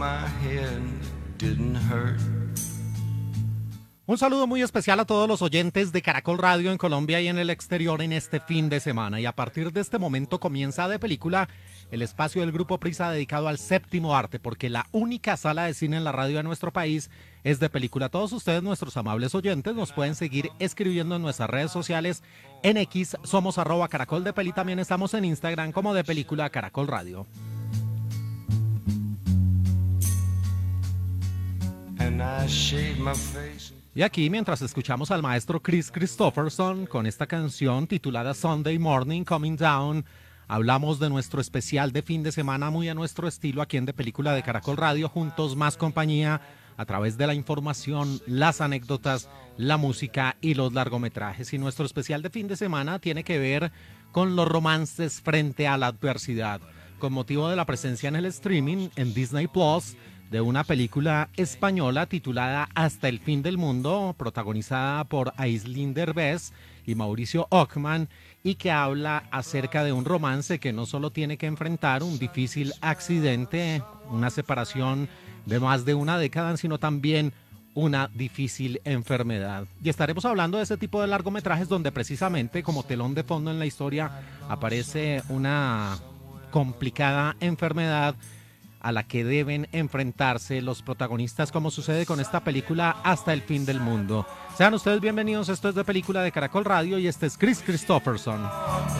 my head didn't hurt. Un saludo muy especial a todos los oyentes de Caracol Radio en Colombia y en el exterior en este fin de semana. Y a partir de este momento comienza De Película, el espacio del Grupo Prisa dedicado al séptimo arte, porque la única sala de cine en la radio de nuestro país es De Película. Todos ustedes, nuestros amables oyentes, nos pueden seguir escribiendo en nuestras redes sociales. En X somos @Caracol de Peli, también estamos en Instagram como De Película Caracol Radio. And I shave my face. Y aquí, mientras escuchamos al maestro Chris Christopherson con esta canción titulada Sunday Morning Coming Down, hablamos de nuestro especial de fin de semana muy a nuestro estilo aquí en De Película de Caracol Radio, juntos más compañía a través de la información, las anécdotas, la música y los largometrajes. Y nuestro especial de fin de semana tiene que ver con los romances frente a la adversidad, con motivo de la presencia en el streaming en Disney Plus de una película española titulada Hasta el fin del mundo, protagonizada por Aislinn Derbez y Mauricio Ockman, y que habla acerca de un romance que no solo tiene que enfrentar un difícil accidente, una separación de más de una década, sino también una difícil enfermedad. Y estaremos hablando de ese tipo de largometrajes donde precisamente como telón de fondo en la historia aparece una complicada enfermedad a la que deben enfrentarse los protagonistas, como sucede con esta película Hasta el fin del mundo. Sean ustedes bienvenidos, esto es De Película de Caracol Radio y este es Chris Christopherson.